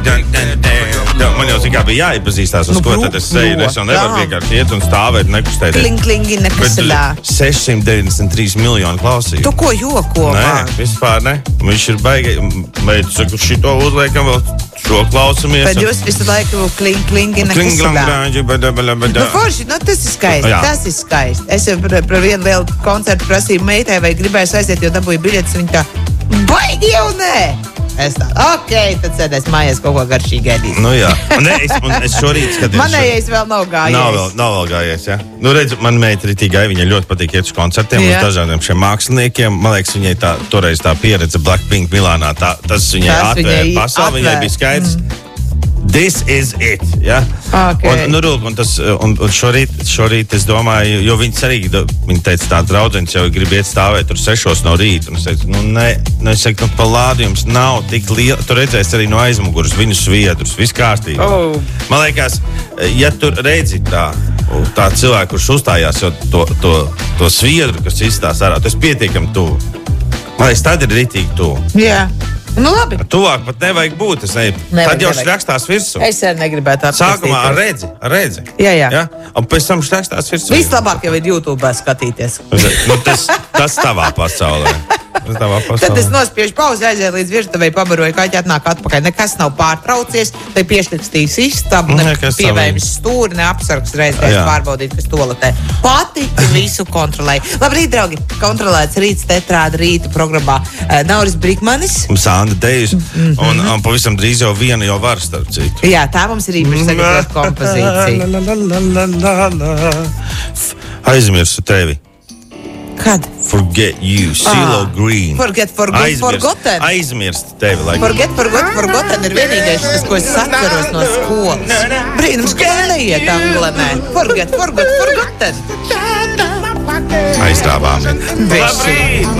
Man jau tikai bija jāiepazīstās, uz ko tad es seju. Es jau nevaru vienkārši iet un stāvēt, nekustēties. Kling, nekasilā. 693 miljoni klausīju. Tu ko joko? Nē, vispār ne. Viņš ir baigi. Meita saka, šito uzliekam vēl šo klausamies. Bet jūs visu laiku kling, nekasilā. Forši, tas ir skaisti. Jā. Tas ir skaisti. Es jau par vienu lielu koncertu prasīju meitai, vai gribēju aiziet, jo dabūju biļetes, viņa tā, baigi jau nē! Es tā, tad sēdēs mājās kaut ko garšīgi gaidīt. Nu jā, es šorīt skatījos. Manējais vēl nav gājies. Nav vēl gājies, jā. Nu redz, man meita ritīgi gāja, viņai ļoti patīk iet uz koncertiem, uz dažādiem šiem māksliniekiem. Man liekas, viņai toreiz tā pieredze Blackpink Milānā, tas viņai atvēra pasauli, viņai bija skaidrs. This is it, ja? Okay. Un šorīt es domāju, jo viņas arī, viņa teica, tā draudzenes jau grib iet stāvēt tur 6 no rīta. Un es teicu, es saku, pa lādu jums nav tik liela. Tu redzēsi arī no aizmuguras viņu sviedrus, viss kārtīgi. Man liekas, ja tu redzi tā cilvēku, kurš uzstājās jau to sviedru, kas izstās ārā, tas pietiekami tuvu. Man liekas, tad ir ritīgi tuvu. Jā. Nu labi. Tuvāk pat nevajag būt. Tad jau rakstās virsū. Es arī negribētu apskatīt. Sākumā ar redzi. Jā. Un pēc tam rakstās virsū. Vislabāk jau ir YouTube skatīties. Tas tavā pasaulē. Tad es nospiežu pauzi, aizēju līdz virtuvei, pabaroju, kaķi atnāk atpakaļ. Nekas nav pārtraucies, tai piešlikstījis istabu, pievējums stūri, ne apsargs reizēs pārbaudīt, kas toaletē. Pati visu kontrolēju. Labrīt, draugi! Kontrolēts rīts tetrāda rīta programmā Nauris Brikmanis. Sanda Dejus. Un pavisam drīz jau viena jau var, starp citu. Jā, tā mums ir īpaši sagatavot kompozīcija. Aizmirsu tevi. Kad? Forget you, CeeLo Green. Forgotten. Aizmirst tevi. Forgotten ir vienīgais, tas, ko es atceros no skolas. Brīnums, ka neiet anglenē. Forgotten. Aizrāvām. Labrīt!